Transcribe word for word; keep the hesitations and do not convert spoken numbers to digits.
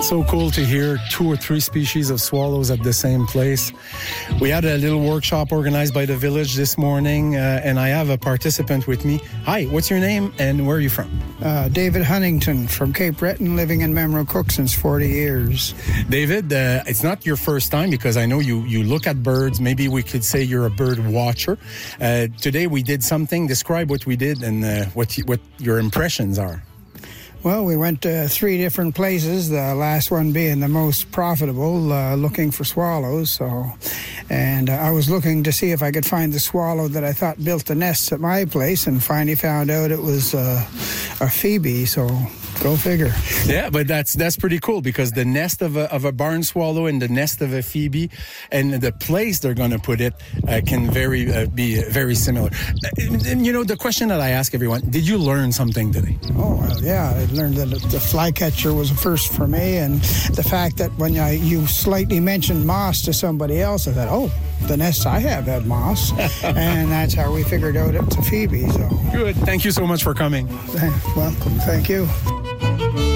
So cool to hear two or three species of swallows at the same place. We had a little workshop organized by the village this morning, uh, and I have a participant with me. Hi, what's your name and where are you from? Uh, David Huntington from Cape Breton, living in Memrocook since forty years. David, uh, it's not your first time because I know you, you look at birds. Maybe we could say you're a bird watcher. Uh, today we did something. Describe what we did and uh, what, you, what your impressions are. Well, we went to three different places, the last one being the most profitable, uh, looking for swallows. So, and uh, I was looking to see if I could find the swallow that I thought built the nests at my place, and finally found out it was uh, a phoebe, so go figure. Yeah, but that's that's pretty cool because the nest of a, of a barn swallow and the nest of a phoebe and the place they're going to put it uh, can very uh, be very similar. And, and, you know, the question that I ask everyone, did you learn something today? Oh, well, yeah, I learned that the flycatcher was a first for me, and the fact that when I, you slightly mentioned moss to somebody else, I thought, oh, the nests I have had moss, and that's how we figured out it's a phoebe. So good. Thank you so much for coming. Welcome. Thank you.